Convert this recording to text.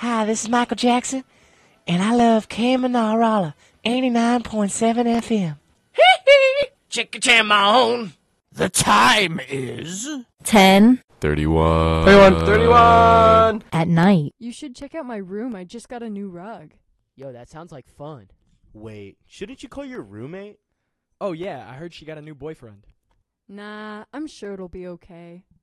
Hi, this is Michael Jackson, and I love Camanarala 89.7 FM. Chickachamon. The time is 10 31. 31. at night. You should check out my room. I just got a new rug. Yo, that sounds like fun. Wait, shouldn't you call your roommate? Oh yeah, I heard she got a new boyfriend. Nah, I'm sure it'll be okay.